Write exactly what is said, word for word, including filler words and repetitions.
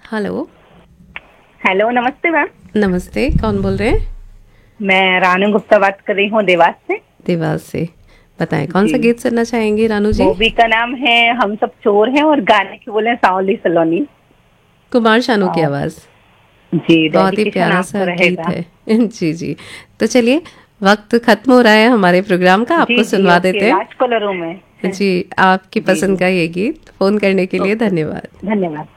Hello. Hello, नमस्ते ma'am. नमस्ते, कौन बोल रहे हैं? मैं रानू गुप्ता बात कर रही हूँ देवास से। देवास से। बताएं कौन सा जी, गीत सुनना चाहेंगी रानू जी? मूवी का नाम है हम सब चोर हैं और गाने के बोले सांवली सलोनी। कुमार शानू की और आवाज़। जी, बहुत ही डेडिकेशन प्यारा आपको सा गीत रहेगा। है। जी, जी। तो चलिए, वक्त खत्म हो रहा है हमारे प्रोग्राम का, जी आपको जी, सुनवा ओके, देते हैं। लास्ट कॉलर हूँ मैं। जी, आपकी जी पसंद जी, का ये गीत। फ़ोन करने के लिए ओके, धन्यवाद। धन्यवाद।